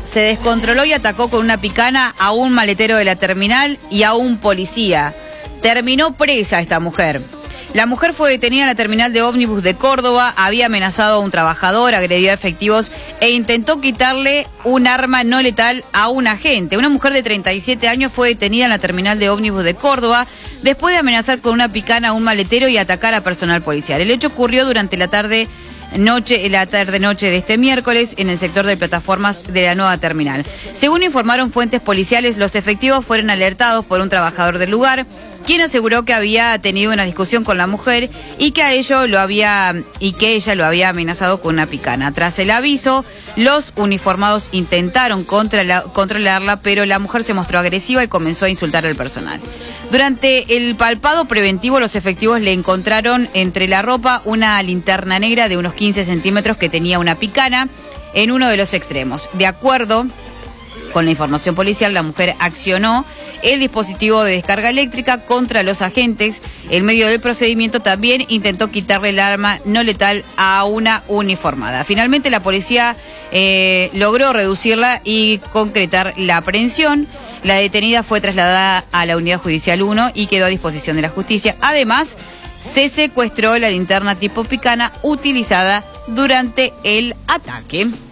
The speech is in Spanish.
se descontroló y atacó con una picana a un maletero de la terminal y a un policía. Terminó presa esta mujer. La mujer fue detenida en la terminal de ómnibus de Córdoba, había amenazado a un trabajador, agredió a efectivos e intentó quitarle un arma no letal a un agente. Una mujer de 37 años fue detenida en la terminal de ómnibus de Córdoba después de amenazar con una picana a un maletero y atacar a personal policial. El hecho ocurrió durante la tarde-noche de este miércoles en el sector de plataformas de la nueva terminal. Según informaron fuentes policiales, los efectivos fueron alertados por un trabajador del lugar, quien aseguró que había tenido una discusión con la mujer y que ella lo había amenazado con una picana. Tras el aviso, los uniformados intentaron controlarla, pero la mujer se mostró agresiva y comenzó a insultar al personal. Durante el palpado preventivo, los efectivos le encontraron entre la ropa una linterna negra de unos 15 centímetros que tenía una picana en uno de los extremos. De acuerdo con la información policial, la mujer accionó el dispositivo de descarga eléctrica contra los agentes. En medio del procedimiento también intentó quitarle el arma no letal a una uniformada. Finalmente la policía logró reducirla y concretar la aprehensión. La detenida fue trasladada a la Unidad Judicial 1 y quedó a disposición de la justicia. Además, se secuestró la linterna tipo picana utilizada durante el ataque.